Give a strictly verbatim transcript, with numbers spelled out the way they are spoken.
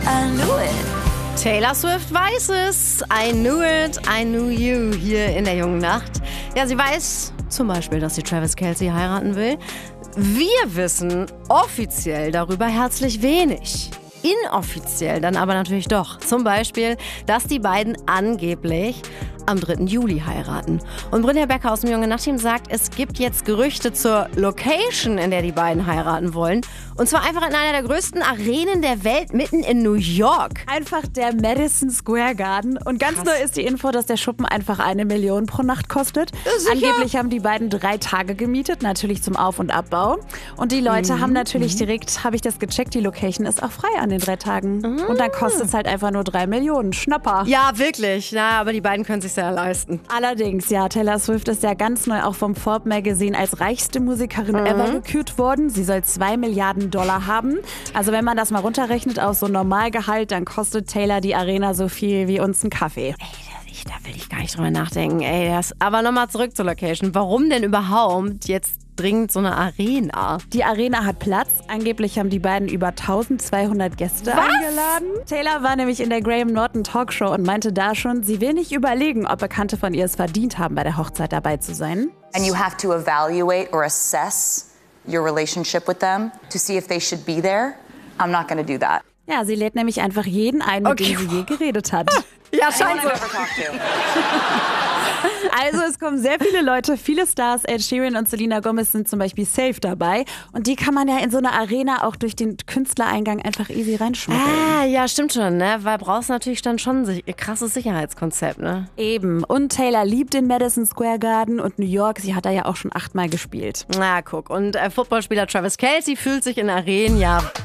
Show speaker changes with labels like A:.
A: I knew it.
B: Taylor Swift weiß es. I knew it, I knew you hier in der jungen Nacht. Ja, sie weiß zum Beispiel, dass sie Travis Kelce heiraten will. Wir wissen offiziell darüber herzlich wenig. Inoffiziell dann aber natürlich doch. Zum Beispiel, dass die beiden angeblich am dritten Juli heiraten. Und Brynja Becker aus dem Junge Nacht-Team sagt, es gibt jetzt Gerüchte zur Location, in der die beiden heiraten wollen. Und zwar einfach in einer der größten Arenen der Welt, mitten in New York.
C: Einfach der Madison Square Garden. Und ganz
B: Krass.
C: neu ist die Info, dass der Schuppen einfach eine Million pro Nacht kostet.
B: Sicher?
C: Angeblich haben die beiden drei Tage gemietet, natürlich zum Auf- und Abbau. Und die Leute
B: Mhm.
C: haben natürlich direkt, habe ich das gecheckt, die Location ist auch frei an den drei Tagen.
B: Mhm.
C: Und dann kostet es halt einfach nur drei Millionen. Schnapper.
B: Ja, wirklich. Na, aber die beiden können sich ja leisten.
C: Allerdings, ja, Taylor Swift ist ja ganz neu auch vom Forbes Magazine als reichste Musikerin
B: Mhm.
C: ever gekürt worden. Sie soll zwei Milliarden Dollar haben. Also wenn man das mal runterrechnet auf so ein Normalgehalt, dann kostet Taylor die Arena so viel wie uns ein Kaffee.
B: Ey, ich, da will ich gar nicht drüber nachdenken. Ey, das, aber nochmal zurück zur Location. Warum denn überhaupt jetzt dringend so eine Arena?
C: Die Arena hat Platz. Angeblich haben die beiden über eintausendzweihundert Gäste
B: Was?
C: eingeladen. Taylor war nämlich in der Graham Norton Talkshow und meinte da schon, sie will nicht überlegen, ob Bekannte von ihr es verdient haben, bei der Hochzeit dabei zu sein.
A: And you have to evaluate or assess your relationship with them to see if they should be there. I'm not going to do that.
C: Ja, sie lädt nämlich einfach jeden ein, mit
B: Okay.
C: dem sie je geredet hat.
B: Ja, scheint so.
A: Never talk to.
C: Also es kommen sehr viele Leute, viele Stars. Ed Sheeran und Selena Gomez sind zum Beispiel safe dabei. Und die kann man ja in so einer Arena auch durch den Künstlereingang einfach easy reinschmuggeln.
B: Ah, ja, stimmt schon, ne? Weil brauchst natürlich dann schon ein sich- krasses Sicherheitskonzept, ne?
C: Eben. Und Taylor liebt den Madison Square Garden und New York. Sie hat da ja auch schon achtmal gespielt.
B: Na, guck. Und äh, Footballspieler Travis Kelce fühlt sich in Arenen ja